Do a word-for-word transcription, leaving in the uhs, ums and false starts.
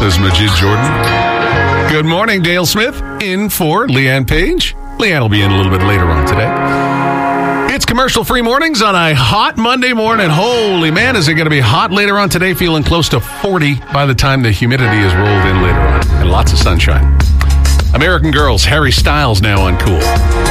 This is Majid Jordan. Good morning, Dale Smith, in for Leanne Page. Leanne will be in a little bit later on today. It's commercial-free mornings on a hot Monday morning. Holy man, is it going to be hot later on today, feeling close to forty by the time the humidity is rolled in later on, and lots of sunshine. American Girls, Harry Styles now on Cool.